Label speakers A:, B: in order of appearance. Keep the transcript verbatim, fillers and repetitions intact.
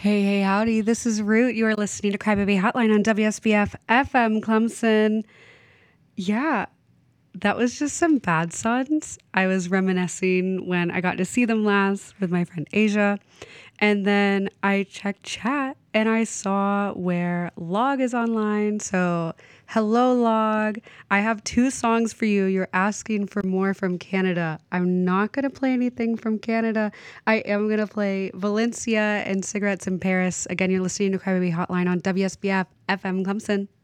A: Hey, hey, howdy. This is Root. You are listening to Crybaby Hotline on W S B F F M Clemson. Yeah, that was just some Bad Sons. I was reminiscing when I got to see them last with my friend Asia. And then I checked chat and I saw where Log is online. So, hello, Log. I have two songs for you. You're asking for more from Canada. I'm not going to play anything from Canada. I am going to play Valencia and Cigarettes in Paris. Again, you're listening to Crybaby Hotline on W S B F F M Clemson.